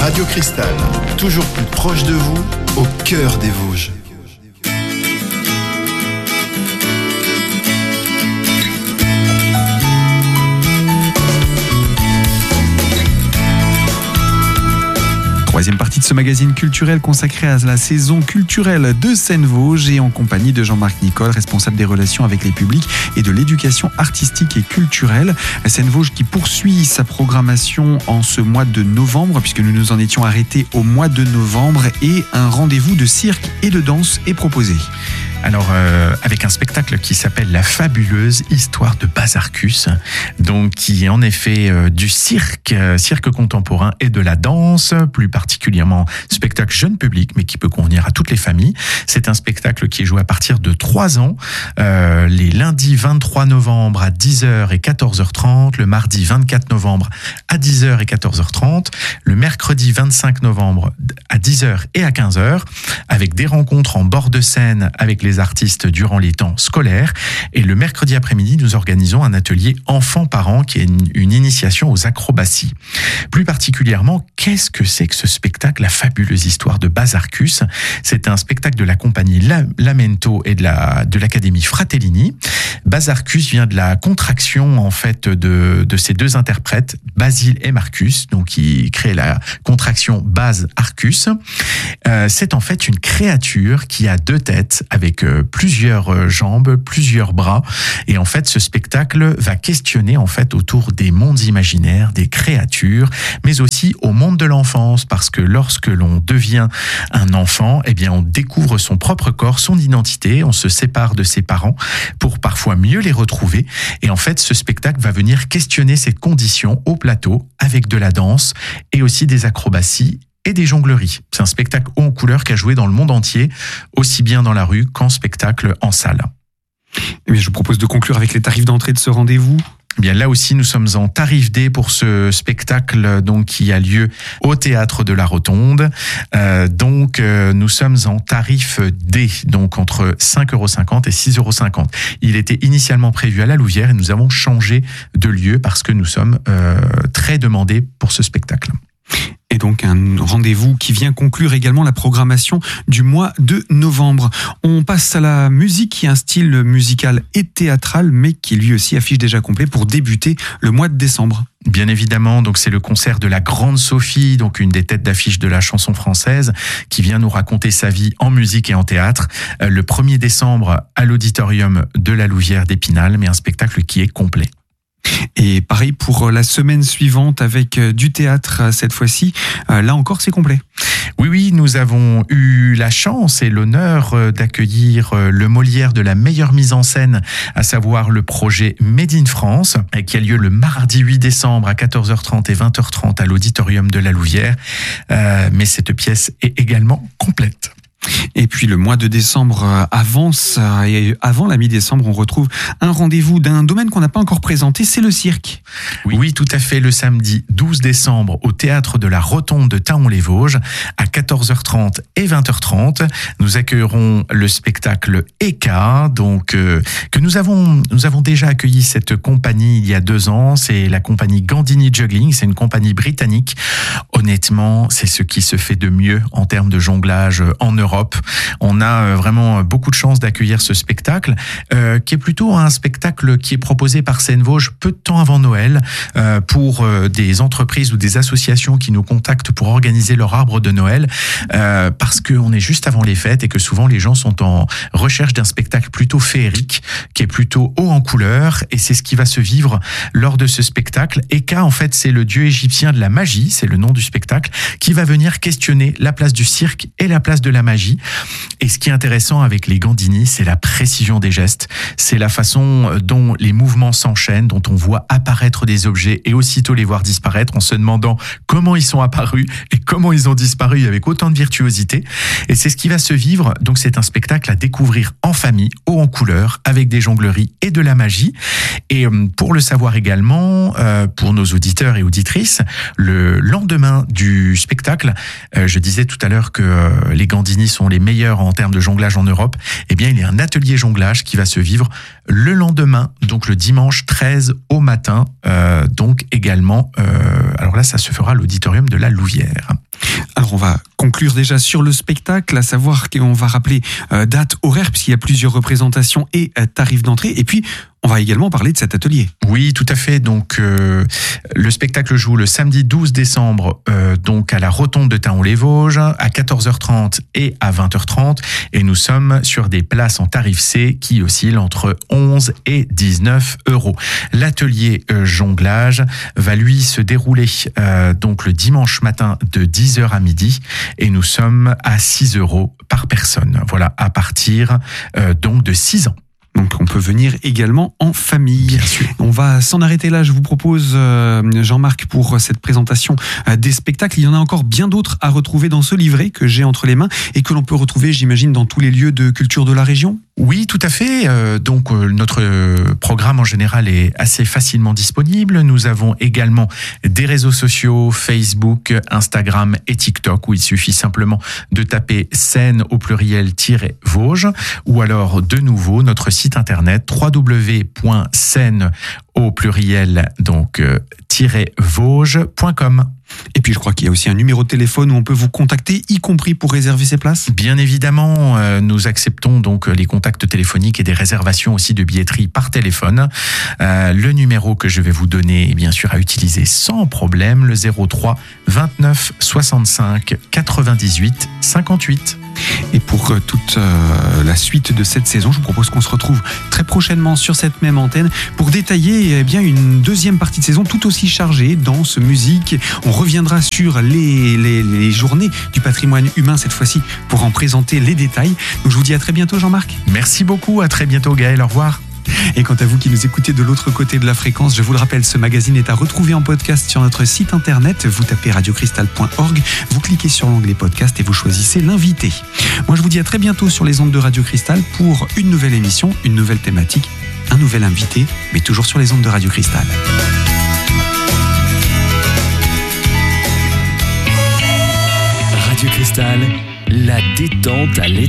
Radio Cristal, toujours plus proche de vous, au cœur des Vosges. Troisième partie de ce magazine culturel consacré à la saison culturelle de Seine-Vosges et en compagnie de Jean-Marc Nicole, responsable des relations avec les publics et de l'éducation artistique et culturelle. Seine-Vosges qui poursuit sa programmation en ce mois de novembre, puisque nous nous en étions arrêtés au mois de novembre, et un rendez-vous de cirque et de danse est proposé. Alors, avec un spectacle qui s'appelle La fabuleuse histoire de Bazarcus, donc qui est en effet du cirque contemporain et de la danse, plus particulièrement spectacle jeune public, mais qui peut convenir à toutes les familles. C'est un spectacle qui est joué à partir de 3 ans, les lundis 23 novembre à 10h et 14h30, le mardi 24 novembre à 10h et 14h30, le mercredi 25 novembre à 10h et à 15h, avec des rencontres en bord de scène avec les artistes durant les temps scolaires. Et le mercredi après-midi, nous organisons un atelier enfants-parents qui est une initiation aux acrobaties. Plus particulièrement, qu'est-ce que c'est que ce spectacle, La fabuleuse histoire de Bazarcus? C'est un spectacle de la compagnie Lamento et de l'académie Fratellini. Bazarcus vient de la contraction en fait de ces deux interprètes, Basile et Marcus, donc qui crée la contraction Baz-Arcus. C'est en fait une créature qui a 2 têtes avec plusieurs jambes, plusieurs bras, et en fait ce spectacle va questionner en fait autour des mondes imaginaires, des créatures, mais aussi au monde de l'enfance, parce que lorsque l'on devient un enfant, eh bien on découvre son propre corps, son identité, on se sépare de ses parents pour parfois mieux les retrouver, et en fait ce spectacle va venir questionner cette condition au plateau avec de la danse et aussi des acrobaties et des jongleries. C'est un spectacle haut en couleur qui a joué dans le monde entier, aussi bien dans la rue qu'en spectacle en salle. Eh bien, je vous propose de conclure avec les tarifs d'entrée de ce rendez-vous. Eh bien, là aussi, nous sommes en tarif D pour ce spectacle donc qui a lieu au Théâtre de la Rotonde. Nous sommes en tarif D, donc entre 5,50 € et 6,50 €. Il était initialement prévu à la Louvière et nous avons changé de lieu parce que nous sommes très demandés pour ce spectacle. Et donc un rendez-vous qui vient conclure également la programmation du mois de novembre. On passe à la musique, qui est un style musical et théâtral, mais qui lui aussi affiche déjà complet pour débuter le mois de décembre. Bien évidemment, donc c'est le concert de la Grande Sophie, donc une des têtes d'affiche de la chanson française, qui vient nous raconter sa vie en musique et en théâtre. Le 1er décembre à l'auditorium de la Louvière d'Épinal, mais un spectacle qui est complet. Et pareil pour la semaine suivante avec du théâtre cette fois-ci. Là encore, c'est complet. Oui, nous avons eu la chance et l'honneur d'accueillir le Molière de la meilleure mise en scène, à savoir le projet Made in France, qui a lieu le mardi 8 décembre à 14h30 et 20h30 à l'auditorium de la Louvière. Mais cette pièce est également complète. Et puis le mois de décembre avance, et avant la mi-décembre, on retrouve un rendez-vous d'un domaine qu'on n'a pas encore présenté, c'est le cirque. Oui, tout à fait, le samedi 12 décembre au Théâtre de la Rotonde de Thaon-les-Vosges à 14h30 et 20h30. Nous accueillerons le spectacle Eka, donc que nous avons déjà accueilli cette compagnie il y a 2 ans. C'est la compagnie Gandini Juggling, c'est une compagnie britannique. Honnêtement, c'est ce qui se fait de mieux en termes de jonglage en Europe. On a vraiment beaucoup de chance d'accueillir ce spectacle, qui est plutôt un spectacle qui est proposé par Seine-Vosges peu de temps avant Noël pour des entreprises ou des associations qui nous contactent pour organiser leur arbre de Noël, parce qu'on est juste avant les fêtes et que souvent les gens sont en recherche d'un spectacle plutôt féerique, qui est plutôt haut en couleur, et c'est ce qui va se vivre lors de ce spectacle. Eka, en fait, c'est le dieu égyptien de la magie, c'est le nom du spectacle, qui va venir questionner la place du cirque et la place de la magie. Et ce qui est intéressant avec les Gandini, c'est la précision des gestes, c'est la façon dont les mouvements s'enchaînent, dont on voit apparaître des objets et aussitôt les voir disparaître, en se demandant comment ils sont apparus et comment ils ont disparu avec autant de virtuosité. Et c'est ce qui va se vivre, donc c'est un spectacle à découvrir en famille, haut en couleur, avec des jongleries et de la magie. Et pour le savoir également, pour nos auditeurs et auditrices, le lendemain du spectacle, je disais tout à l'heure que les Gandini sont les meilleurs en termes de jonglage en Europe, eh bien il y a un atelier jonglage qui va se vivre le lendemain, donc le dimanche 13 au matin, donc également, alors là ça se fera à l'auditorium de la Louvière. Alors on va conclure déjà sur le spectacle, à savoir qu'on va rappeler date, horaire, puisqu'il y a plusieurs représentations et tarifs d'entrée. Et puis, on va également parler de cet atelier. Oui, tout à fait. Donc, le spectacle joue le samedi 12 décembre donc à la Rotonde de Thaon-les-Vosges à 14h30 et à 20h30. Et nous sommes sur des places en tarif C qui oscillent entre 11 et 19 euros. L'atelier jonglage va lui se dérouler donc le dimanche matin de 10h à midi et nous sommes à 6 euros par personne. Voilà, à partir donc de 6 ans. Donc on peut venir également en famille. Bien sûr. On va s'en arrêter là. Je vous propose, Jean-Marc, pour cette présentation des spectacles. Il y en a encore bien d'autres à retrouver dans ce livret que j'ai entre les mains et que l'on peut retrouver, j'imagine, dans tous les lieux de culture de la région. Oui, tout à fait. Donc notre programme en général est assez facilement disponible. Nous avons également des réseaux sociaux, Facebook, Instagram et TikTok, où il suffit simplement de taper scène au pluriel-Vosges, ou alors de nouveau notre site internet www.scène au pluriel donc -vosges.com. Et puis je crois qu'il y a aussi un numéro de téléphone où on peut vous contacter, y compris pour réserver ses places. Bien évidemment, nous acceptons donc les contacts téléphoniques et des réservations aussi de billetterie par téléphone. Le numéro que je vais vous donner est bien sûr à utiliser sans problème, le 03 29 65 98 58. Et pour toute la suite de cette saison, je vous propose qu'on se retrouve très prochainement sur cette même antenne pour détailler bien une deuxième partie de saison tout aussi chargée, danse, musique. On reviendra sur les journées du patrimoine humain cette fois-ci pour en présenter les détails. Donc je vous dis à très bientôt, Jean-Marc. Merci beaucoup, à très bientôt Gaël, au revoir. Et quant à vous qui nous écoutez de l'autre côté de la fréquence, je vous le rappelle, ce magazine est à retrouver en podcast sur notre site internet. Vous tapez radiocristal.org, vous cliquez sur l'onglet podcast et vous choisissez l'invité. Moi je vous dis à très bientôt sur les ondes de Radio Cristal pour une nouvelle émission, une nouvelle thématique, un nouvel invité, mais toujours sur les ondes de Radio Cristal. Radio Cristal, la détente à l'état.